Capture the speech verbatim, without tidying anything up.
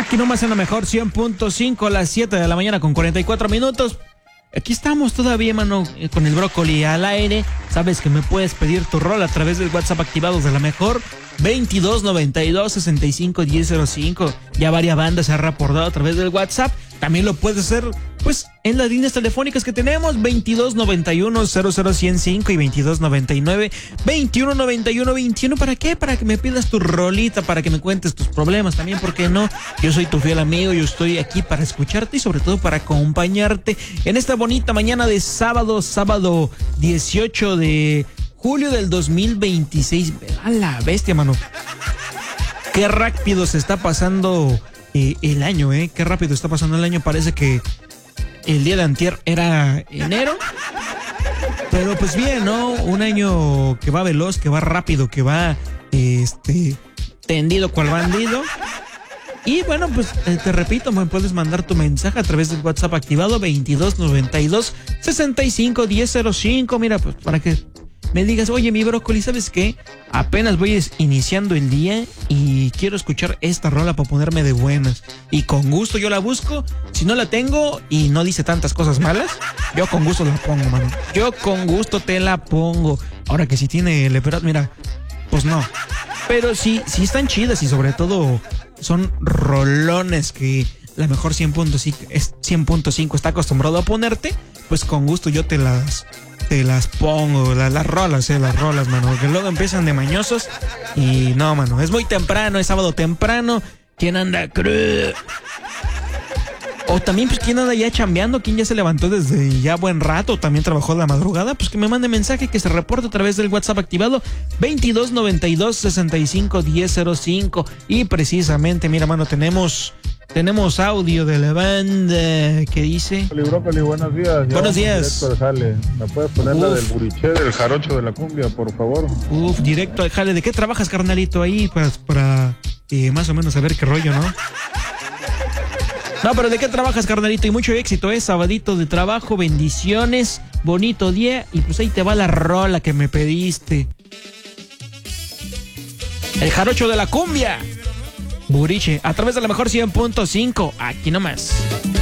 Aquí nomás en la mejor cien punto cinco a las siete de la mañana con cuarenta y cuatro minutos. Aquí estamos todavía, mano, con el brócoli al aire. Sabes que me puedes pedir tu rol a través del WhatsApp activado de la mejor veintidós noventa y dos sesenta y cinco diez cero cinco. Ya varias bandas se han reportado a través del WhatsApp. También lo puedes hacer, pues, en las líneas telefónicas que tenemos, veintidós noventa y uno cero cero ciento cinco y veintidós noventa y nueve veintiuno noventa y uno veintiuno. ¿Para qué? Para que me pidas tu rolita, para que me cuentes tus problemas también, ¿por qué no? Yo soy tu fiel amigo, yo estoy aquí para escucharte y sobre todo para acompañarte en esta bonita mañana de sábado, sábado dieciocho de julio del dos mil veintiséis. A la bestia, mano. Qué rápido se está pasando eh, el año, ¿eh? Qué rápido está pasando el año. Parece que el día de antier era enero. Pero pues bien, ¿no? Un año que va veloz, que va rápido, que va este tendido cual bandido. Y bueno, pues eh, te repito, me puedes mandar tu mensaje a través del WhatsApp activado veintidós noventa y dos sesenta y cinco diez cero cinco. Mira, pues para que me digas, oye, mi brócoli, ¿sabes qué? Apenas voy iniciando el día y quiero escuchar esta rola para ponerme de buenas. Y con gusto yo la busco. Si no la tengo y no dice tantas cosas malas, yo con gusto la pongo, mano. Yo con gusto te la pongo. Ahora que si tiene leperat, mira, pues no. Pero sí, sí están chidas y sobre todo son rolones que la mejor cien punto cinco está acostumbrado a ponerte. Pues con gusto yo te las... Te las pongo, las, las rolas, eh, las rolas, mano, que luego empiezan de mañosos y no, mano, es muy temprano, es sábado temprano. ¿Quién anda crudo? O también, pues, ¿quién anda ya chambeando? ¿Quién ya se levantó desde ya buen rato? ¿También trabajó de la madrugada? Pues que me mande mensaje, que se reporte a través del WhatsApp activado veintidós noventa y dos sesenta y cinco diez cero cinco. Y precisamente, mira, mano, tenemos... Tenemos audio de la banda que dice... Brócoli, brócoli, buenos días. Ya buenos días. Directo al jale. ¿Me puedes poner Uf. la del buriché, del jarocho de la cumbia, por favor? Uf, directo al jale. ¿De qué trabajas, carnalito, ahí? Para, para eh, más o menos saber qué rollo, ¿no? No, pero ¿de qué trabajas, carnalito? Y mucho éxito, ¿eh? Sabadito de trabajo, bendiciones, bonito día. Y pues ahí te va la rola que me pediste. El jarocho de la cumbia. Buriche, a través de la mejor cien punto cinco, aquí nomás.